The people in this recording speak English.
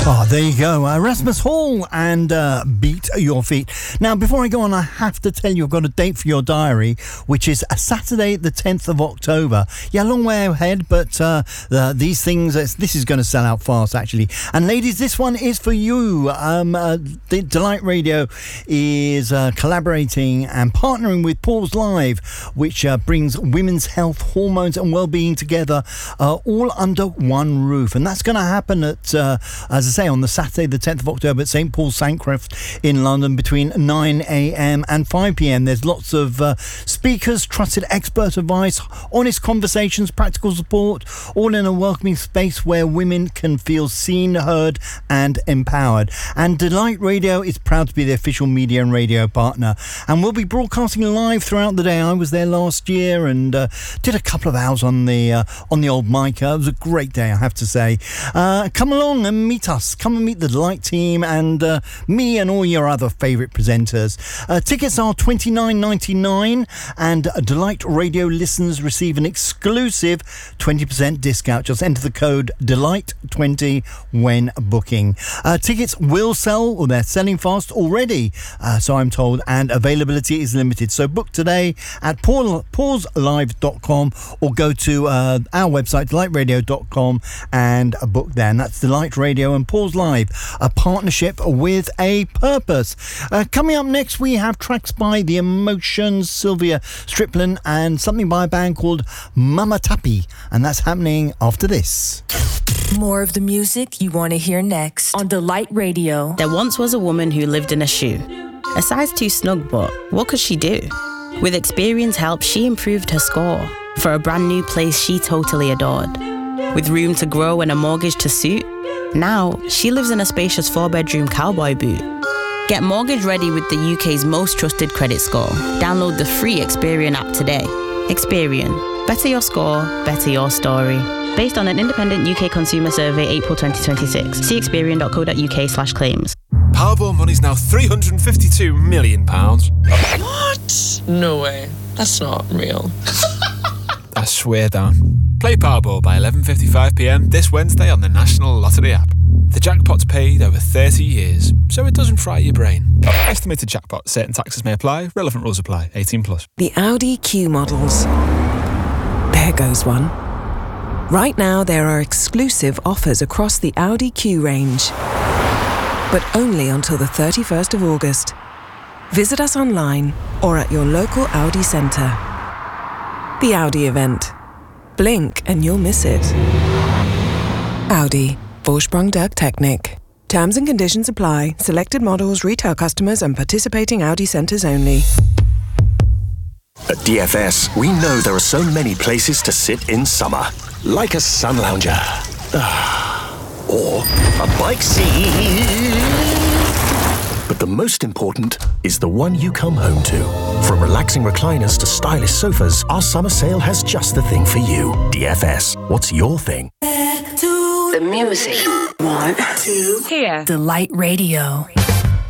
Oh, there you go. Rasmus Hall and Beat Your Feet. Now, before I go on, I have to tell you I've got a date for your diary, which is a Saturday, the 10th of October. Yeah, a long way ahead, but these things, this is going to sell out fast, actually. And ladies, this one is for you. Delight Radio is collaborating and partnering with Pause Live, which brings women's health, hormones and well-being together, all under one roof. And that's going to happen at, as I say, on the Saturday, the 10th of October at St. Paul's Sancroft in London between 9 a.m. and 5 p.m. There's lots of speakers, trusted expert advice, honest conversations, practical support, all in a welcoming space where women can feel seen, heard and empowered. And Delight Radio is proud to be the official media and radio partner, and we'll be broadcasting live throughout the day. I was there last year and did a couple of hours on the old mic. It was a great day, I have to say. Come along and meet us. Come and meet the Delight team and me and all your other favourite presenters. Tickets are $29.99 and Delight Radio listeners receive an exclusive 20% discount. Just enter the code DELIGHT20 when booking. Tickets will sell, or they're selling fast already, so I'm told, and availability is limited. So book today at pauselive.com or go to our website, delightradio.com, and book there. And that's Delight Radio and Pause Live, a partnership with a purpose. Coming up next, we have tracks by The Emotions, Sylvia Strickland, and something by a band called Mama Tapi, and that's happening after this. More of the music you want to hear next on Delight Radio. There once was a woman who lived in a shoe. A size too snug, but what could she do? With Experience help, she improved her score for a brand new place she totally adored. With room to grow and a mortgage to suit, now she lives in a spacious 4-bedroom cowboy boot. Get mortgage ready with the UK's most trusted credit score. Download the free Experian app today. Experian. Better your score, better your story. Based on an independent UK consumer survey, April 2026. See experian.co.uk/claims. Powerball money's now £352 million. What? No way. That's not real. I swear down. Play Powerball by 11:55pm this Wednesday on the National Lottery app. The jackpot's paid over 30 years, so it doesn't fry your brain. Estimated jackpot. Certain taxes may apply. Relevant rules apply. 18+. The Audi Q models. There goes one. Right now there are exclusive offers across the Audi Q range, but only until the 31st of August. Visit us online or at your local Audi centre. The Audi event. Blink and you'll miss it. Audi. Vorsprung durch Technik. Terms and conditions apply. Selected models, retail customers and participating Audi centres only. At DFS, we know there are so many places to sit in summer. Like a sun lounger. Or a bike seat. But the most important is the one you come home to. From relaxing recliners to stylish sofas, our summer sale has just the thing for you. DFS, what's your thing? The music. Want to hear Delight Radio.